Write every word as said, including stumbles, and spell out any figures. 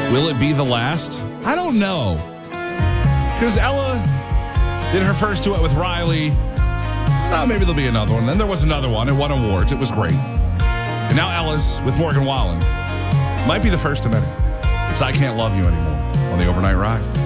Will it be the last? I don't know. Because Ella did her first duet with Riley. Oh, maybe there'll be another one. Then there was another one. It won awards. It was great. And now Ella's with Morgan Wallen. Might be the first of many. It's I Can't Love You Anymore on the Overnight Ride.